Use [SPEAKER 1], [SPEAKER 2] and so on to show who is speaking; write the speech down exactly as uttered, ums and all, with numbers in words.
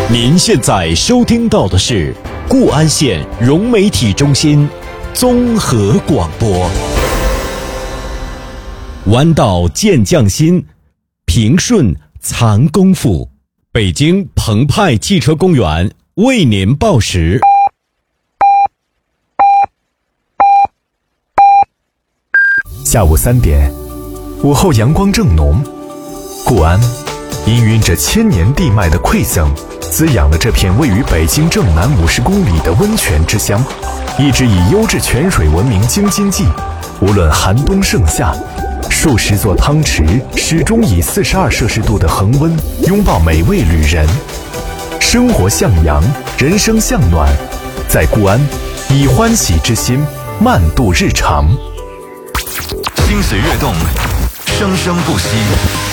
[SPEAKER 1] 您现在收听到的是固安县融媒体中心综合广播。弯道见匠心，平顺藏功夫。北京澎湃汽车公园为您报时。
[SPEAKER 2] 下午三点，午后阳光正浓，固安氤氲着千年地脉的馈赠，滋养了这片位于北京正南五十公里的温泉之乡，一直以优质泉水闻名京津冀。无论寒冬盛夏，数十座汤池始终以四十二摄氏度的恒温拥抱每位旅人。生活向阳，人生向暖，在固安以欢喜之心慢度日常。
[SPEAKER 3] 心随跃动，生生不息。